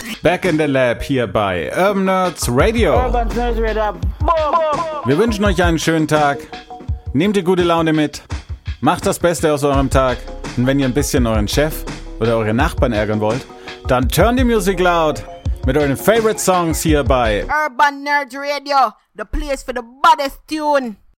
Back in the Lab hier bei Urban Nerds Radio. Wir wünschen euch einen schönen Tag. Nehmt die gute Laune mit. Macht das Beste aus eurem Tag. Und wenn ihr ein bisschen euren Chef oder eure Nachbarn ärgern wollt, dann turn die Music loud mit euren Favorite Songs hier bei Urban Nerds Radio, the place for the baddest tune.